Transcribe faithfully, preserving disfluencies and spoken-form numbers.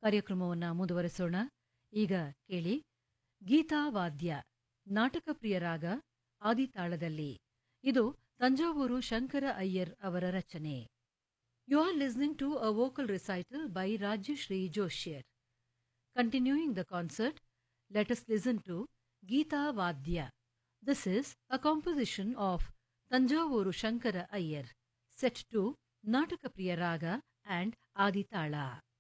ಕಾರ್ಯಕ್ರಮವನ್ನು ಮುಂದುವರೆಸೋಣ. ಈಗ ಕೇಳಿ ಗೀತಾವಾದ್ಯ ನಾಟಕ ಪ್ರಿಯರಾಗ ಆದಿತಾಳದಲ್ಲಿ. ಇದು ತಂಜಾವೂರು ಶಂಕರ ಅಯ್ಯರ್ ಅವರ ರಚನೆ. You are listening to a vocal recital by Rajyashree ಜೋಶ್ಯರ್. Continuing the concert, let us listen to ಗೀತಾವಾದ್ಯ. This is a composition of Tanjavuru Shankara Iyer, set to Nataka Priya Raga and Aditala.